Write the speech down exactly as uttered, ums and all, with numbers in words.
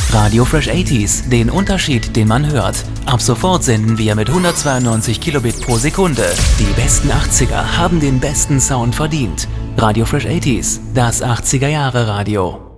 Radio Fresh achtziger, den Unterschied, den man hört. Ab sofort senden wir mit hundertzweiundneunzig Kilobit pro Sekunde. Die besten achtziger haben den besten Sound verdient. Radio Fresh achtziger, das achtziger Jahre Radio.